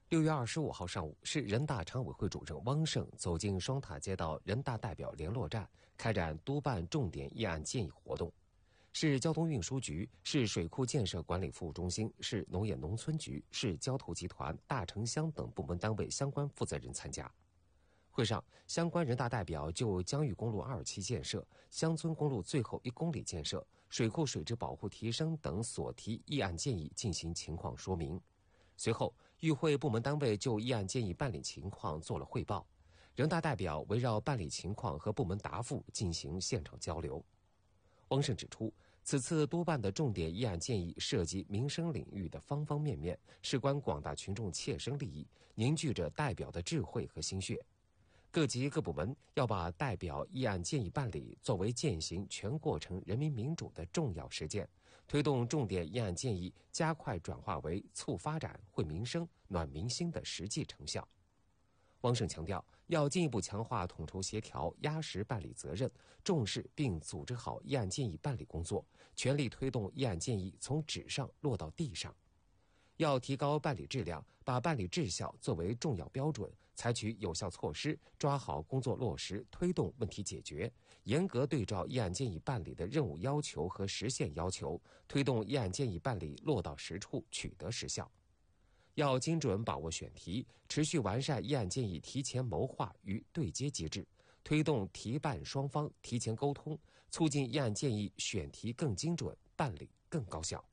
6月25号上午，市人大常委会主任汪胜走进双塔街道人大代表联络站，开展督办重点议案建议活动。市交通运输局、市水库建设管理服务中心、市农业农村局、市交投集团、大城乡等部门单位相关负责人参加。会上，相关人大代表就江峪公路2期建设、乡村公路最后1公里建设、水库水质保护提升等所提议案建议进行情况说明。随后，与会部门单位就议案建议办理情况做了汇报，人大代表围绕办理情况和部门答复进行现场交流。汪胜指出，此次督办的重点议案建议涉及民生领域的方方面面，事关广大群众切身利益，凝聚着代表的智慧和心血。各级各部门要把代表议案建议办理作为践行全过程人民民主的重要实践，推动重点议案建议加快转化为促发展、惠民生、暖民心的实际成效。汪胜强调，要进一步强化统筹协调、压实办理责任，重视并组织好议案建议办理工作，全力推动议案建议从纸上落到地上。要提高办理质量，把办理质效作为重要标准，采取有效措施，抓好工作落实，推动问题解决，严格对照议案建议办理的任务要求和实现要求，推动议案建议办理落到实处，取得实效。要精准把握选题，持续完善议案建议提前谋划与对接机制，推动提办双方提前沟通，促进议案建议选题更精准，办理更高效。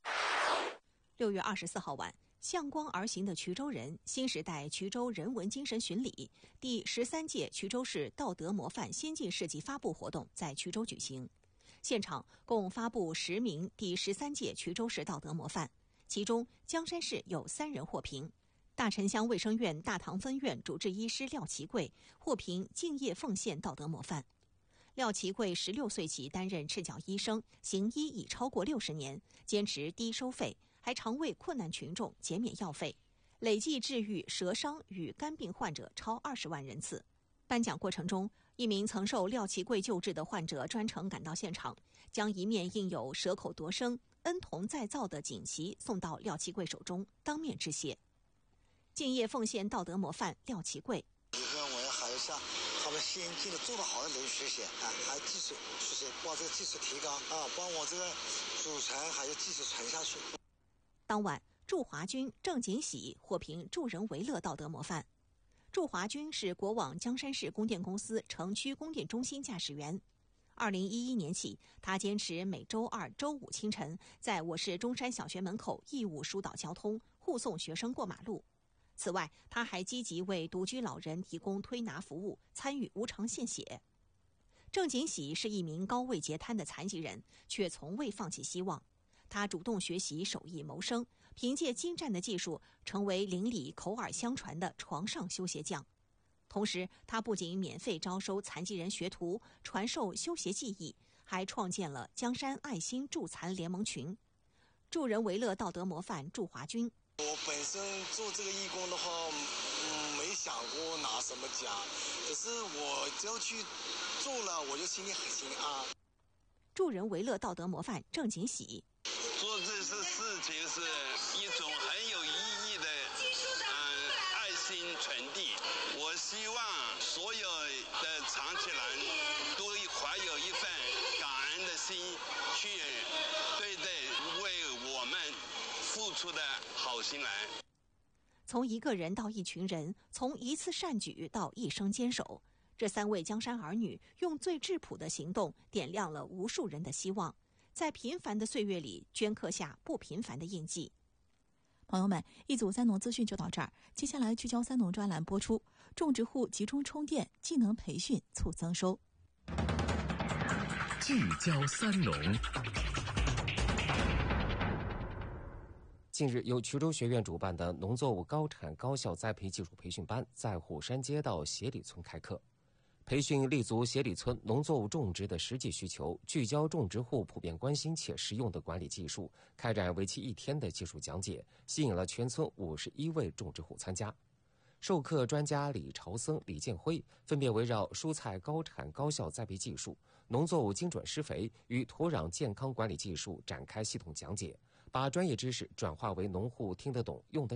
6月24号晚，向光而行的衢州人新时代衢州人文精神巡礼第13届衢州市道德模范先进事迹发布活动在衢州举行。现场共发布10名第13届衢州市道德模范，其中江山市有3人获评。大城乡卫生院大塘分院主治医师廖其贵获评敬业奉献道德模范。廖其贵16岁起担任赤脚医生，行医已超过60年，坚持低收费，还常为困难群众减免药费，累计治愈舌伤与肝病患者超20万人次。颁奖过程中，一名曾受廖其贵救治的患者专程赶到现场，将一面印有蛇口夺生、恩同再造的锦旗送到廖其贵手中，当面致谢。敬业奉献道德模范廖其贵， 以后我要还要向他们先进的做得好的人学习啊，还技术学习，把这个技术提高啊，把我这个祖传还有技术传下去。 当晚，祝华军、郑锦喜获评助人为乐道德模范。祝华军是国网江山市供电公司城区供电中心驾驶员。2011年起，他坚持每周2、周5清晨在我市中山小学门口义务疏导交通，护送学生过马路。此外，他还积极为独居老人提供推拿服务，参与无偿献血。郑锦喜是一名高位截瘫的残疾人，却从未放弃希望。他主动学习手艺谋生，凭借精湛的技术，成为邻里口耳相传的床上修鞋匠。同时，他不仅免费招收残疾人学徒，传授修鞋技艺，还创建了江山爱心助残联盟群。助人为乐道德模范祝华军， 我本身做这个义工的话，没想过拿什么奖，可是我只要去做了，我就心里很心安。 助人为乐道德模范郑锦喜， 做这些事情是一种很有意义的爱心传递。我希望所有的长期人都怀有一份感恩的心，去对待为我们付出的好心人。 从一个人到一群人，从一次善举到一生坚守，这3位江山儿女用最质朴的行动点亮了无数人的希望，在平凡的岁月里镌刻下不平凡的印记。 朋友们，一组三农资讯就到这儿，接下来聚焦三农专栏播出，种植户集中充电，技能培训促增收。 聚焦三农。 近日，由衢州学院主办的农作物高产高效栽培技术培训班在虎山街道协里村开课。培训立足协里村农作物种植的实际需求，聚焦种植户普遍关心且实用的管理技术，开展为期1天的技术讲解，吸引了全村51位种植户参加。授课专家李朝僧、李建辉分别围绕蔬菜高产高效栽培技术、农作物精准施肥与土壤健康管理技术展开系统讲解，把专业知识转化为农户听得懂、用得